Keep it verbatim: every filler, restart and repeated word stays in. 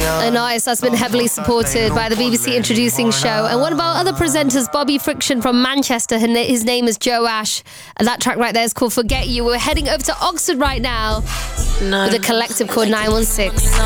An artist that's been heavily supported by the B B C Introducing Show. And one of our other presenters, Bobby Friction from Manchester, his name is Joe Ash. And that track right there is called Forget You. We're heading over to Oxford right now with a collective called nine one six.